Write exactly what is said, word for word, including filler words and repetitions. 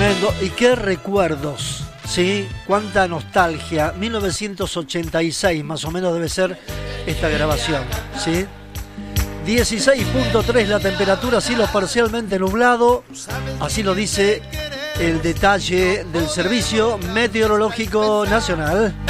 Tremendo. Y qué recuerdos, ¿sí? Cuánta nostalgia. mil novecientos ochenta y seis más o menos debe ser esta grabación, ¿sí? dieciséis punto tres la temperatura, cielo parcialmente nublado. Así lo dice el detalle del Servicio Meteorológico Nacional.